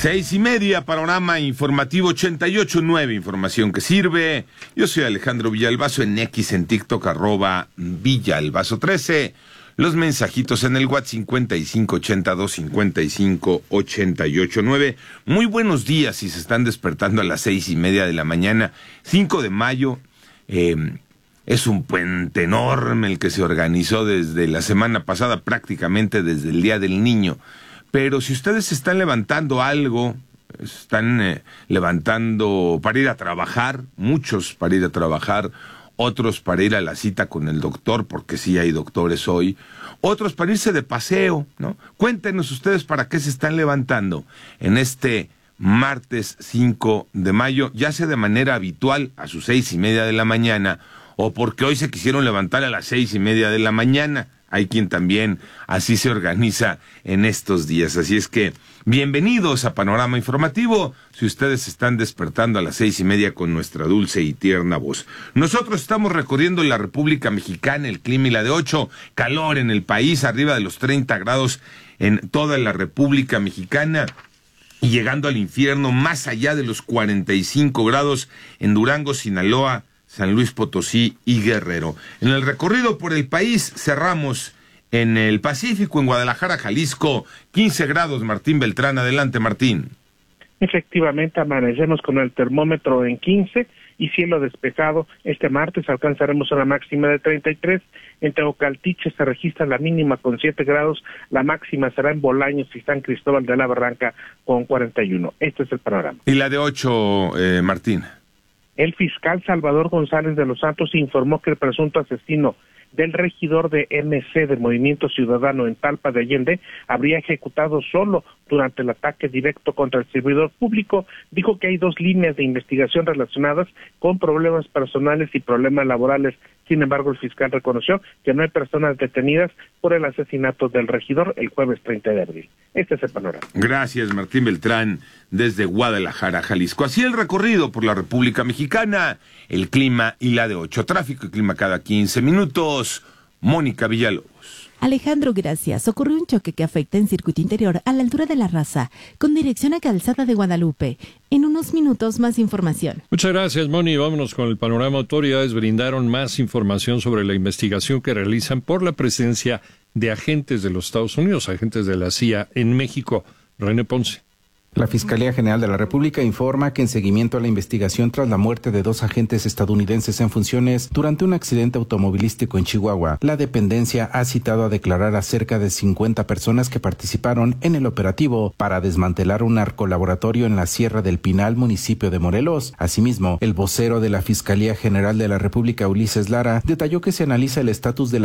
6:30, panorama informativo 88.9, información que sirve. Yo soy Alejandro Villalbazo, en X, en TikTok, @Villalbazo13. Los mensajitos en el WhatsApp 5582558889. Muy buenos días si se están despertando a las 6:30 de la mañana, 5 de mayo. Es un puente enorme el que se organizó desde la semana pasada, prácticamente desde el Día del Niño. Pero si ustedes están levantando algo, están levantando para ir a trabajar, muchos para ir a trabajar, otros para ir a la cita con el doctor, porque sí hay doctores hoy, otros para irse de paseo, ¿no? Cuéntenos ustedes para qué se están levantando en este martes 5 de mayo, ya sea de manera habitual a sus 6:30 de la mañana, o porque hoy se quisieron levantar a las 6:30 de la mañana. Hay quien también así se organiza en estos días. Así es que, bienvenidos a Panorama Informativo, si ustedes están despertando a las 6:30 con nuestra dulce y tierna voz. Nosotros estamos recorriendo la República Mexicana, el clima y la de 8, calor en el país, arriba de los 30 grados en toda la República Mexicana, y llegando al infierno, más allá de los 45 grados en Durango, Sinaloa, San Luis Potosí y Guerrero. En el recorrido por el país cerramos en el Pacífico, en Guadalajara, Jalisco, 15 grados. Martín Beltrán, adelante, Martín. Efectivamente, amanecemos con el termómetro en 15 y cielo despejado. Este martes alcanzaremos una máxima de 33. En Teocaltiche se registra la mínima con 7 grados, la máxima será en Bolaños y San Cristóbal de la Barranca con 41. Este es el panorama. ¿Y la de 8, Martín? El fiscal Salvador González de los Santos informó que el presunto asesino del regidor de MC del Movimiento Ciudadano en Talpa de Allende habría ejecutado solo durante el ataque directo contra el servidor público. Dijo que hay 2 líneas de investigación relacionadas con problemas personales y problemas laborales. Sin embargo, el fiscal reconoció que no hay personas detenidas por el asesinato del regidor el jueves 30 de abril. Este es el panorama. Gracias, Martín Beltrán, desde Guadalajara, Jalisco. Así el recorrido por la República Mexicana, el clima y la de 8. Tráfico y clima cada 15 minutos. Mónica Villalobos. Alejandro, gracias. Ocurrió un choque que afecta en circuito interior a la altura de La Raza, con dirección a Calzada de Guadalupe. En unos minutos, más información. Muchas gracias, Moni. Vámonos con el panorama. Autoridades brindaron más información sobre la investigación que realizan por la presencia de agentes de los Estados Unidos, agentes de la CIA en México. René Ponce. La Fiscalía General de la República informa que en seguimiento a la investigación tras la muerte de 2 agentes estadounidenses en funciones durante un accidente automovilístico en Chihuahua, la dependencia ha citado a declarar a cerca de 50 personas que participaron en el operativo para desmantelar un narcolaboratorio en la Sierra del Pinal, municipio de Morelos. Asimismo, el vocero de la Fiscalía General de la República, Ulises Lara, detalló que se analiza el estatus de la